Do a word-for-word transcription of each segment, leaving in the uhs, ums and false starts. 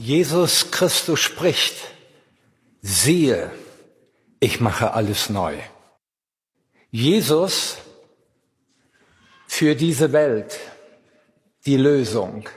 Jesus Christus spricht: Siehe, ich mache alles neu. Jesus für diese Welt die Lösung.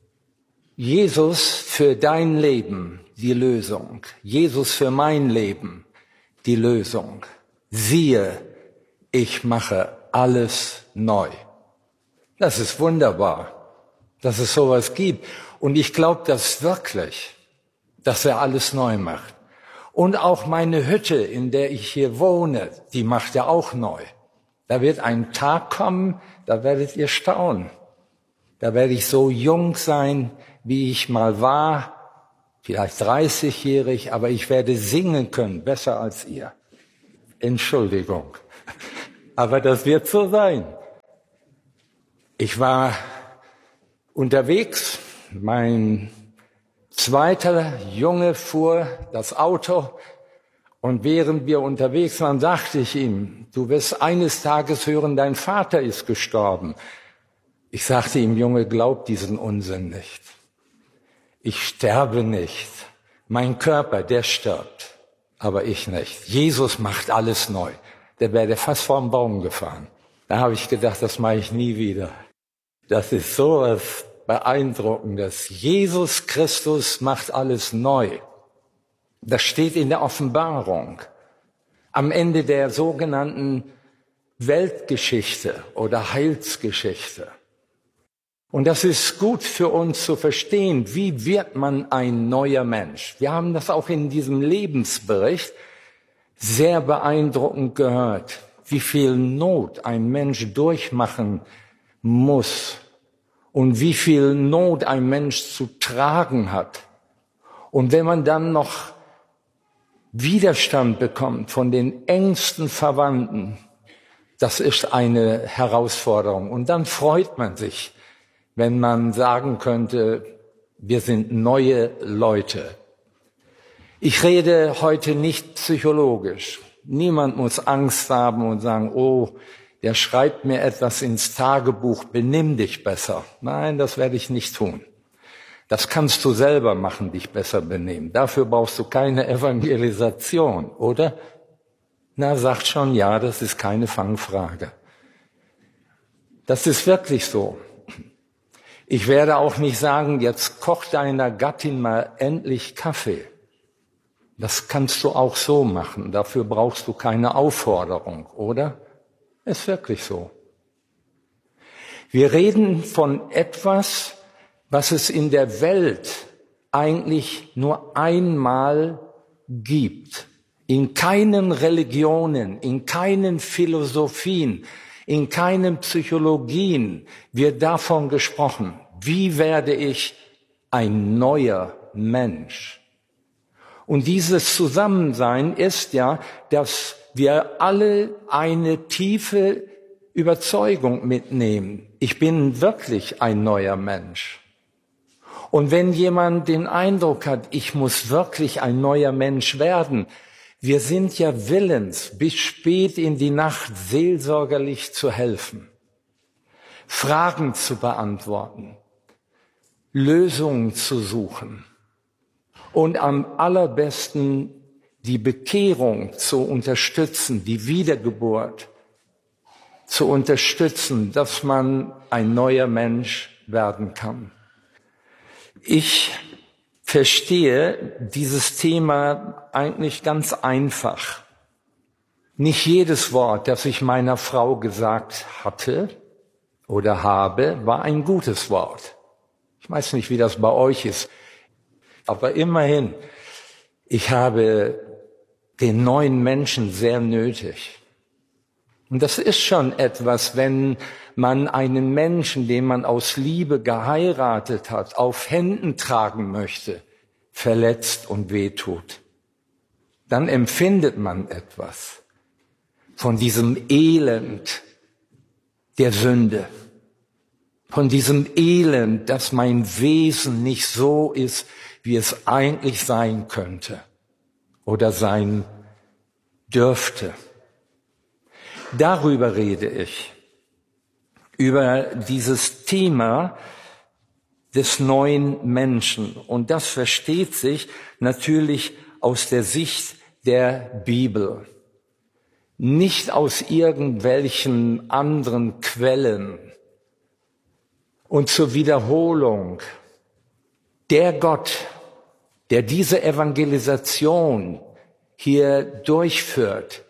Jesus für dein Leben die Lösung. Jesus für mein Leben die Lösung. Siehe, ich mache alles neu. Das ist wunderbar, dass es sowas gibt. Und ich glaube das wirklich, dass er alles neu macht. Und auch meine Hütte, in der ich hier wohne, die macht er auch neu. Da wird ein Tag kommen, da werdet ihr staunen. Da werde ich so jung sein, wie ich mal war, vielleicht dreißigjährig, aber ich werde singen können, besser als ihr. Entschuldigung, aber das wird so sein. Ich war unterwegs, mein zweiter Junge fuhr das Auto und während wir unterwegs waren, sagte ich ihm: Du wirst eines Tages hören, dein Vater ist gestorben. Ich sagte ihm: Junge, glaub diesen Unsinn nicht. Ich sterbe nicht. Mein Körper, der stirbt, aber ich nicht. Jesus macht alles neu. Der wäre fast vorm Baum gefahren. Da habe ich gedacht, das mache ich nie wieder. Das ist so was Beeindruckendes. Jesus Christus macht alles neu. Das steht in der Offenbarung. Am Ende der sogenannten Weltgeschichte oder Heilsgeschichte. Und das ist gut für uns zu verstehen, wie wird man ein neuer Mensch. Wir haben das auch in diesem Lebensbericht sehr beeindruckend gehört, wie viel Not ein Mensch durchmachen muss und wie viel Not ein Mensch zu tragen hat. Und wenn man dann noch Widerstand bekommt von den engsten Verwandten, das ist eine Herausforderung. Und dann freut man sich, wenn man sagen könnte, wir sind neue Leute. Ich rede heute nicht psychologisch. Niemand muss Angst haben und sagen, oh, der schreibt mir etwas ins Tagebuch, benimm dich besser. Nein, das werde ich nicht tun. Das kannst du selber machen, dich besser benehmen. Dafür brauchst du keine Evangelisation, oder? Na, sagt schon, ja, das ist keine Fangfrage. Das ist wirklich so. Ich werde auch nicht sagen, jetzt koch deiner Gattin mal endlich Kaffee. Das kannst du auch so machen. Dafür brauchst du keine Aufforderung, oder? Ist wirklich so. Wir reden von etwas, was es in der Welt eigentlich nur einmal gibt. In keinen Religionen, in keinen Philosophien, in keinen Psychologien wird davon gesprochen. Wie werde ich ein neuer Mensch? Und dieses Zusammensein ist ja, dass wir alle eine tiefe Überzeugung mitnehmen. Ich bin wirklich ein neuer Mensch. Und wenn jemand den Eindruck hat, ich muss wirklich ein neuer Mensch werden, wir sind ja willens, bis spät in die Nacht seelsorgerlich zu helfen, Fragen zu beantworten, Lösungen zu suchen und am allerbesten die Bekehrung zu unterstützen, die Wiedergeburt zu unterstützen, dass man ein neuer Mensch werden kann. Ich verstehe dieses Thema eigentlich ganz einfach. Nicht jedes Wort, das ich meiner Frau gesagt hatte oder habe, war ein gutes Wort. Ich weiß nicht, wie das bei euch ist, aber immerhin, ich habe den neuen Menschen sehr nötig. Und das ist schon etwas, wenn man einen Menschen, den man aus Liebe geheiratet hat, auf Händen tragen möchte, verletzt und wehtut. Dann empfindet man etwas von diesem Elend der Sünde, von diesem Elend, dass mein Wesen nicht so ist, wie es eigentlich sein könnte oder sein dürfte. Darüber rede ich, über dieses Thema, des neuen Menschen. Und das versteht sich natürlich aus der Sicht der Bibel, nicht aus irgendwelchen anderen Quellen. Und zur Wiederholung, der Gott, der diese Evangelisation hier durchführt,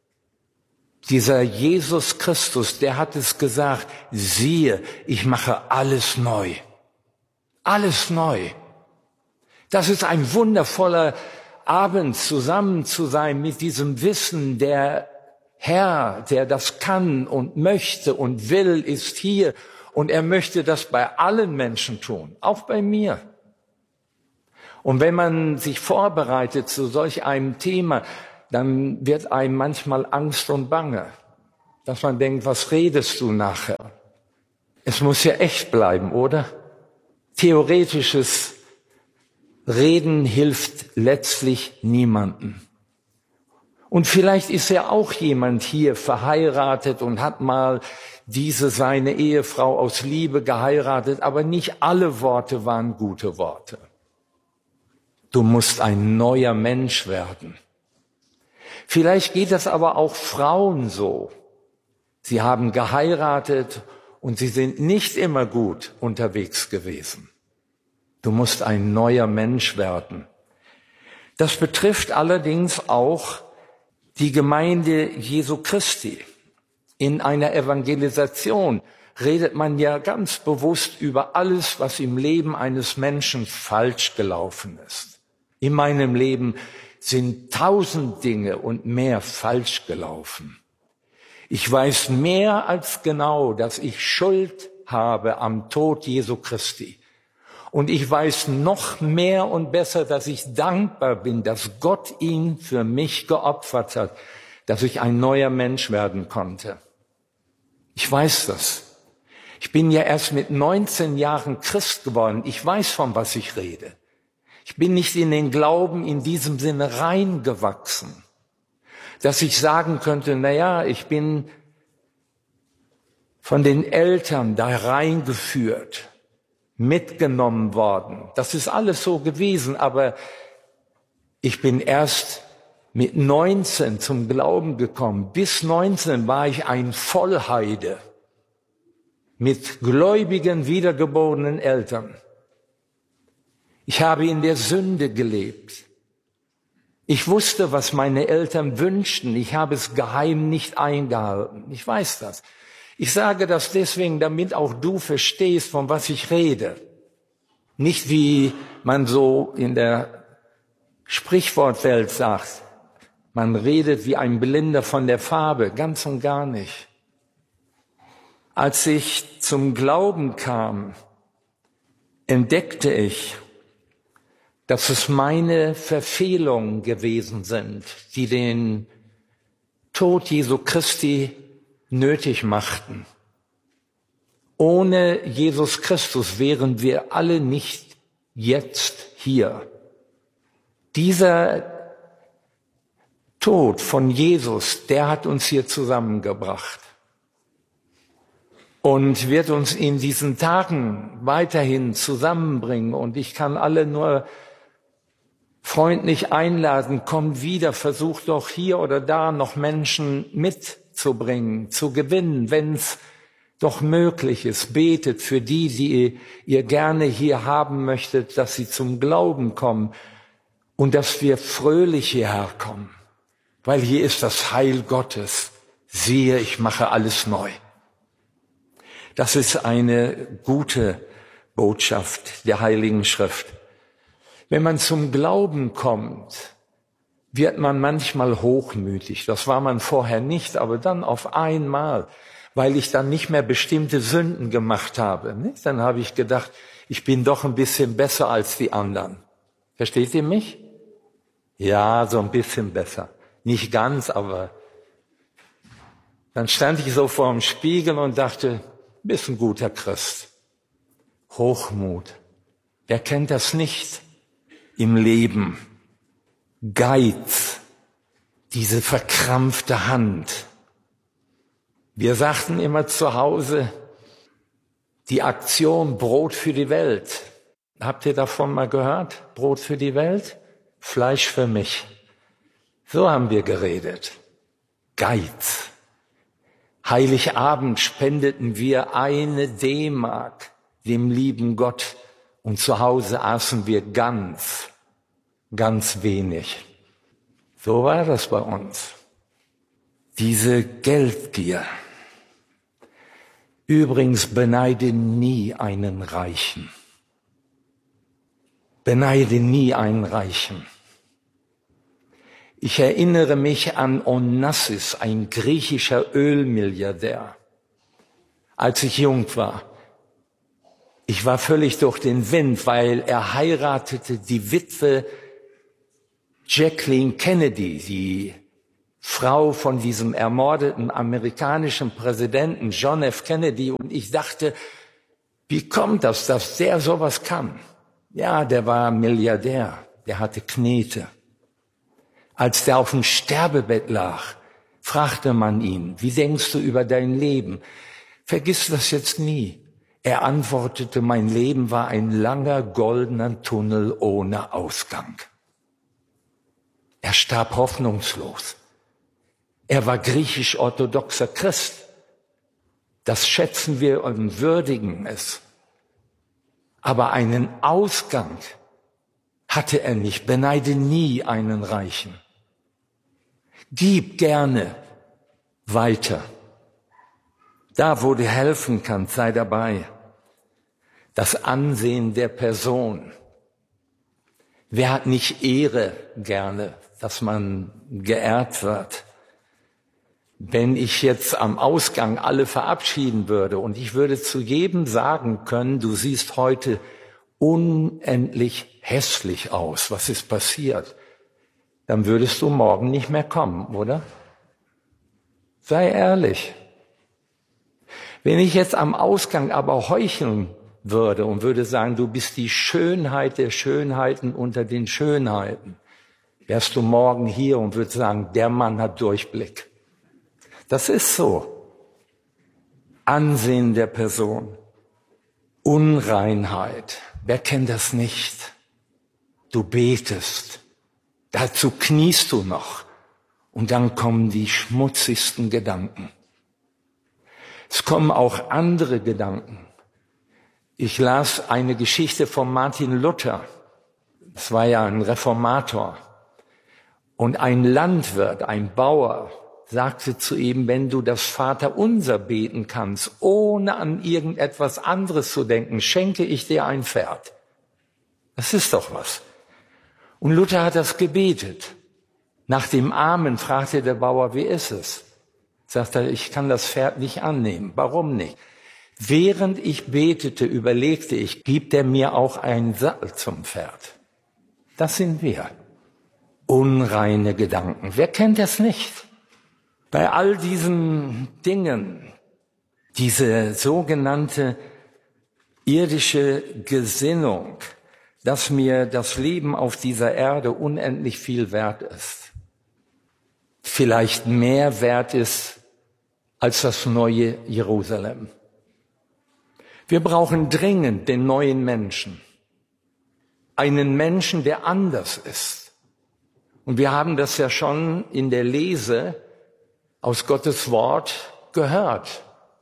dieser Jesus Christus, der hat es gesagt, siehe, ich mache alles neu. Alles neu. Das ist ein wundervoller Abend, zusammen zu sein mit diesem Wissen, der Herr, der das kann und möchte und will, ist hier. Und er möchte das bei allen Menschen tun, auch bei mir. Und wenn man sich vorbereitet zu solch einem Thema, dann wird einem manchmal Angst und Bange, dass man denkt, was redest du nachher? Es muss ja echt bleiben, oder? Theoretisches Reden hilft letztlich niemandem. Und vielleicht ist ja auch jemand hier verheiratet und hat mal diese seine Ehefrau aus Liebe geheiratet, aber nicht alle Worte waren gute Worte. Du musst ein neuer Mensch werden. Vielleicht geht es aber auch Frauen so. Sie haben geheiratet und sie sind nicht immer gut unterwegs gewesen. Du musst ein neuer Mensch werden. Das betrifft allerdings auch die Gemeinde Jesu Christi. In einer Evangelisation redet man ja ganz bewusst über alles, was im Leben eines Menschen falsch gelaufen ist. In meinem Leben sind tausend Dinge und mehr falsch gelaufen. Ich weiß mehr als genau, dass ich Schuld habe am Tod Jesu Christi. Und ich weiß noch mehr und besser, dass ich dankbar bin, dass Gott ihn für mich geopfert hat, dass ich ein neuer Mensch werden konnte. Ich weiß das. Ich bin ja erst mit neunzehn Jahren Christ geworden. Ich weiß, von was ich rede. Ich bin nicht in den Glauben in diesem Sinne reingewachsen, dass ich sagen könnte, na ja, ich bin von den Eltern da reingeführt, mitgenommen worden. Das ist alles so gewesen, aber ich bin erst mit neunzehn zum Glauben gekommen. Bis neunzehn war ich ein Vollheide mit gläubigen, wiedergeborenen Eltern. Ich habe in der Sünde gelebt. Ich wusste, was meine Eltern wünschten. Ich habe es geheim nicht eingehalten. Ich weiß das. Ich sage das deswegen, damit auch du verstehst, von was ich rede. Nicht wie man so in der Sprichwortwelt sagt, man redet wie ein Blinder von der Farbe, ganz und gar nicht. Als ich zum Glauben kam, entdeckte ich, dass es meine Verfehlungen gewesen sind, die den Tod Jesu Christi nötig machten. Ohne Jesus Christus wären wir alle nicht jetzt hier. Dieser Tod von Jesus, der hat uns hier zusammengebracht und wird uns in diesen Tagen weiterhin zusammenbringen. Und ich kann alle nur freundlich einladen, kommt wieder, versucht doch hier oder da noch Menschen mitzubringen, zu gewinnen, wenn es doch möglich ist. Betet für die, die ihr gerne hier haben möchtet, dass sie zum Glauben kommen und dass wir fröhlich hierher kommen, weil hier ist das Heil Gottes. Siehe, ich mache alles neu. Das ist eine gute Botschaft der Heiligen Schrift. Wenn man zum Glauben kommt, wird man manchmal hochmütig. Das war man vorher nicht, aber dann auf einmal, weil ich dann nicht mehr bestimmte Sünden gemacht habe. Nicht? Dann habe ich gedacht, ich bin doch ein bisschen besser als die anderen. Versteht ihr mich? Ja, so ein bisschen besser. Nicht ganz, aber dann stand ich so vor dem Spiegel und dachte, bist ein guter Christ. Hochmut. Wer kennt das nicht im Leben? Geiz, diese verkrampfte Hand. Wir sagten immer zu Hause, Die Aktion Brot für die Welt. Habt ihr davon mal gehört? Brot für die Welt? Fleisch für mich. So haben wir geredet. Geiz. Heiligabend spendeten wir eine D-Mark dem lieben Gott und zu Hause aßen wir ganz, ganz wenig. So war das bei uns. Diese Geldgier. Übrigens, beneide nie einen Reichen. Beneide nie einen Reichen. Ich erinnere mich an Onassis, ein griechischer Ölmilliardär, als ich jung war. Ich war völlig durch den Wind, weil er heiratete die Witwe Jacqueline Kennedy, die Frau von diesem ermordeten amerikanischen Präsidenten John F. Kennedy. Und ich dachte, wie kommt das, dass der sowas kann? Ja, der war Milliardär, der hatte Knete. Als der auf dem Sterbebett lag, fragte man ihn, wie denkst du über dein Leben? Vergiss das jetzt nie. Er antwortete, mein Leben war ein langer goldener Tunnel ohne Ausgang. Er starb hoffnungslos. Er war griechisch-orthodoxer Christ. Das schätzen wir und würdigen es. Aber einen Ausgang hatte er nicht. Beneide nie einen Reichen. Gib gerne weiter. Da, wo du helfen kannst, sei dabei. Das Ansehen der Person. Wer hat nicht Ehre gerne, dass man geehrt wird? Wenn ich jetzt am Ausgang alle verabschieden würde und ich würde zu jedem sagen können, du siehst heute unendlich hässlich aus, was ist passiert? Dann würdest du morgen nicht mehr kommen, oder? Sei ehrlich. Wenn ich jetzt am Ausgang aber heucheln würde und würde sagen, du bist die Schönheit der Schönheiten unter den Schönheiten, wärst du morgen hier und würdest sagen, der Mann hat Durchblick. Das ist so. Ansehen der Person. Unreinheit. Wer kennt das nicht? Du betest. Dazu kniest du noch. Und dann kommen die schmutzigsten Gedanken. Es kommen auch andere Gedanken. Ich las eine Geschichte von Martin Luther. Das war ja ein Reformator. Und ein Landwirt, ein Bauer, sagte zu ihm, wenn du das Vaterunser beten kannst, ohne an irgendetwas anderes zu denken, schenke ich dir ein Pferd. Das ist doch was. Und Luther hat das gebetet. Nach dem Amen fragte der Bauer, wie ist es? Sagt er, ich kann das Pferd nicht annehmen. Warum nicht? Während ich betete, überlegte ich, gibt er mir auch einen Sattel zum Pferd? Das sind wir. Unreine Gedanken. Wer kennt das nicht? Bei all diesen Dingen, diese sogenannte irdische Gesinnung, dass mir das Leben auf dieser Erde unendlich viel wert ist, vielleicht mehr wert ist als das neue Jerusalem. Wir brauchen dringend den neuen Menschen, einen Menschen, der anders ist. Und wir haben das ja schon in der Lese aus Gottes Wort gehört.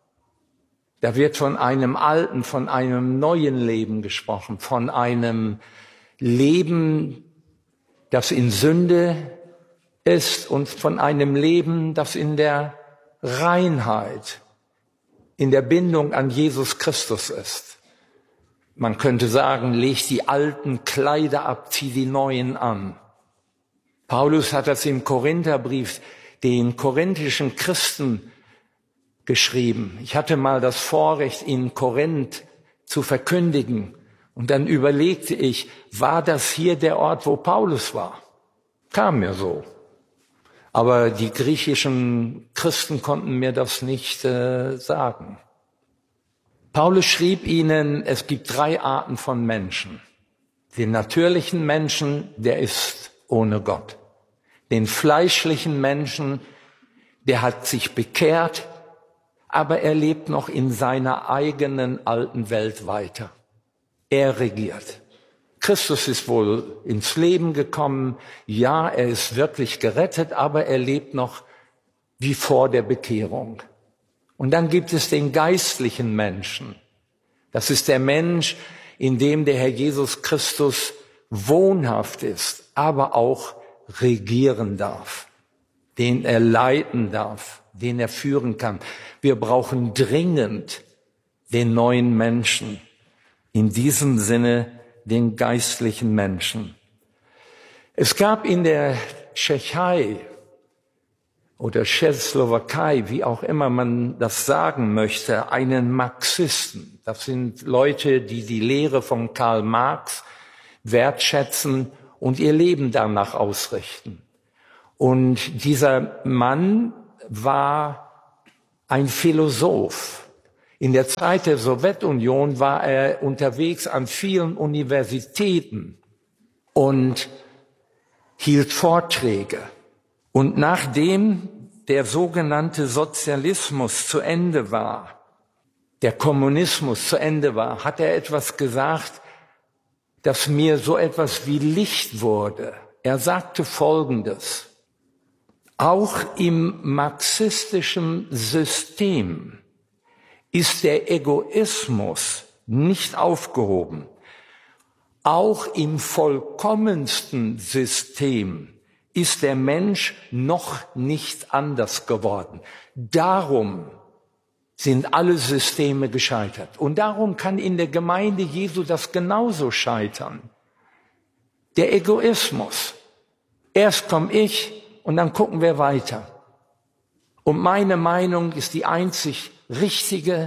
Da wird von einem alten, von einem neuen Leben gesprochen, von einem Leben, das in Sünde ist und von einem Leben, das in der Reinheit, in der Bindung an Jesus Christus ist. Man könnte sagen, leg die alten Kleider ab, zieh die neuen an. Paulus hat das im Korintherbrief den korinthischen Christen geschrieben. Ich hatte mal das Vorrecht, in Korinth zu verkündigen. Und dann überlegte ich, war das hier der Ort, wo Paulus war? Kam mir so. Aber die griechischen Christen konnten mir das nicht äh, sagen. Paulus schrieb ihnen, es gibt drei Arten von Menschen. Den natürlichen Menschen, der ist ohne Gott. Den fleischlichen Menschen, der hat sich bekehrt, aber er lebt noch in seiner eigenen alten Welt weiter. Er regiert. Christus ist wohl ins Leben gekommen. Ja, er ist wirklich gerettet, aber er lebt noch wie vor der Bekehrung. Und dann gibt es den geistlichen Menschen. Das ist der Mensch, in dem der Herr Jesus Christus wohnhaft ist, aber auch regieren darf, den er leiten darf, den er führen kann. Wir brauchen dringend den neuen Menschen. In diesem Sinne den geistlichen Menschen. Es gab in der Tschechei oder Tschechoslowakei, wie auch immer man das sagen möchte, einen Marxisten. Das sind Leute, die die Lehre von Karl Marx wertschätzen und ihr Leben danach ausrichten. Und dieser Mann war ein Philosoph. In der Zeit der Sowjetunion war er unterwegs an vielen Universitäten und hielt Vorträge. Und nachdem der sogenannte Sozialismus zu Ende war, der Kommunismus zu Ende war, hat er etwas gesagt, das mir so etwas wie Licht wurde. Er sagte Folgendes: Auch im marxistischen System ist der Egoismus nicht aufgehoben. Auch im vollkommensten System ist der Mensch noch nicht anders geworden. Darum sind alle Systeme gescheitert. Und darum kann in der Gemeinde Jesu das genauso scheitern. Der Egoismus. Erst komme ich und dann gucken wir weiter. Und meine Meinung ist die einzig richtige.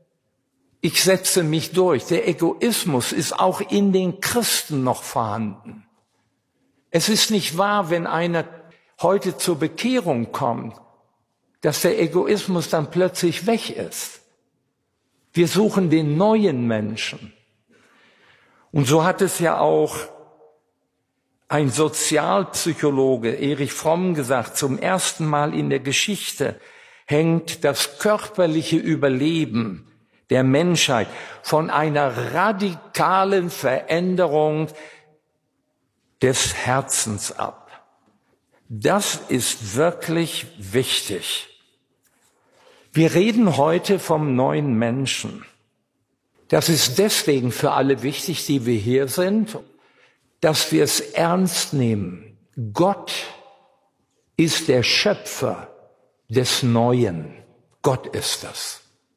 Ich setze mich durch. Der Egoismus ist auch in den Christen noch vorhanden. Es ist nicht wahr, wenn einer heute zur Bekehrung kommt, dass der Egoismus dann plötzlich weg ist. Wir suchen den neuen Menschen. Und so hat es ja auch ein Sozialpsychologe, Erich Fromm, gesagt, zum ersten Mal in der Geschichte hängt das körperliche Überleben der Menschheit von einer radikalen Veränderung des Herzens ab. Das ist wirklich wichtig. Wir reden heute vom neuen Menschen. Das ist deswegen für alle wichtig, die wir hier sind, dass wir es ernst nehmen. Gott ist der Schöpfer des Neuen. Gott ist das.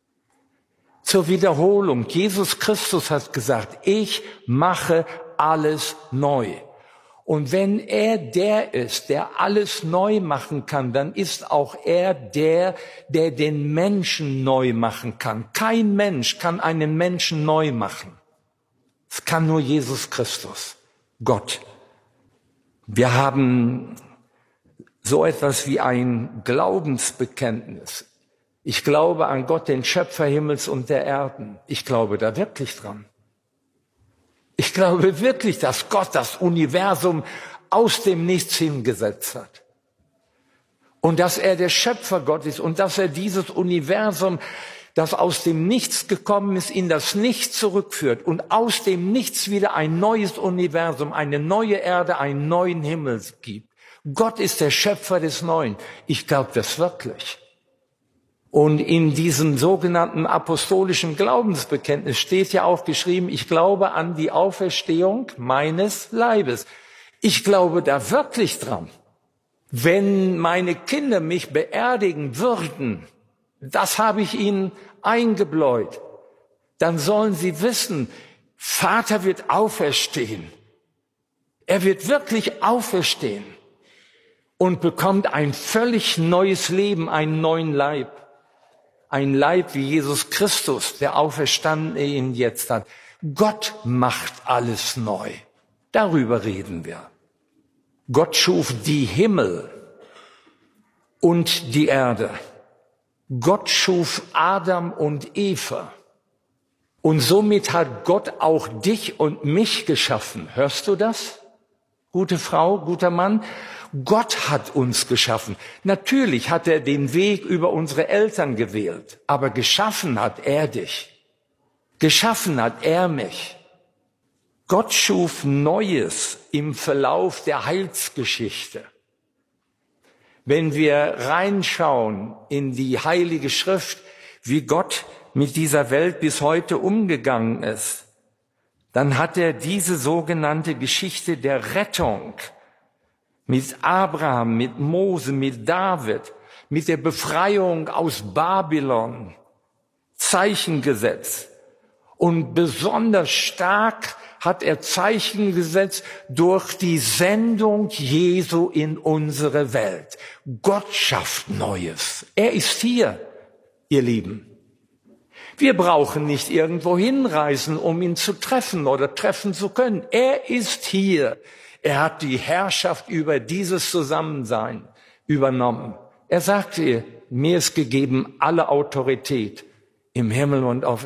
Zur Wiederholung. Jesus Christus hat gesagt, ich mache alles neu. Und wenn er der ist, der alles neu machen kann, dann ist auch er der, der den Menschen neu machen kann. Kein Mensch kann einen Menschen neu machen. Es kann nur Jesus Christus, Gott. Wir haben so etwas wie ein Glaubensbekenntnis. Ich glaube an Gott, den Schöpfer Himmels und der Erden. Ich glaube da wirklich dran. Ich glaube wirklich, dass Gott das Universum aus dem Nichts hingesetzt hat. Und dass er der Schöpfer Gott ist und dass er dieses Universum, das aus dem Nichts gekommen ist, in das Nichts zurückführt und aus dem Nichts wieder ein neues Universum, eine neue Erde, einen neuen Himmel gibt. Gott ist der Schöpfer des Neuen. Ich glaube das wirklich. Und in diesem sogenannten apostolischen Glaubensbekenntnis steht ja auch geschrieben, ich glaube an die Auferstehung meines Leibes. Ich glaube da wirklich dran. Wenn meine Kinder mich beerdigen würden, das habe ich ihnen eingebläut, dann sollen sie wissen, Vater wird auferstehen. Er wird wirklich auferstehen und bekommt ein völlig neues Leben, einen neuen Leib. Ein Leib wie Jesus Christus, der Auferstandene ihn jetzt hat. Gott macht alles neu. Darüber reden wir. Gott schuf die Himmel und die Erde. Gott schuf Adam und Eva. Und somit hat Gott auch dich und mich geschaffen. Hörst du das? gute Frau, guter Mann. Gott hat uns geschaffen. Natürlich hat er den Weg über unsere Eltern gewählt, aber geschaffen hat er dich. Geschaffen hat er mich. Gott schuf Neues im Verlauf der Heilsgeschichte. Wenn wir reinschauen in die Heilige Schrift, wie Gott mit dieser Welt bis heute umgegangen ist, dann hat er diese sogenannte Geschichte der Rettung mit Abraham, mit Mose, mit David, mit der Befreiung aus Babylon, Zeichen gesetzt. Und besonders stark hat er Zeichen gesetzt durch die Sendung Jesu in unsere Welt. Gott schafft Neues. Er ist hier, ihr Lieben. Wir brauchen nicht irgendwo hinreisen, um ihn zu treffen oder treffen zu können. Er ist hier. Er hat die Herrschaft über dieses Zusammensein übernommen. Er sagte, mir ist gegeben alle Autorität im Himmel und auf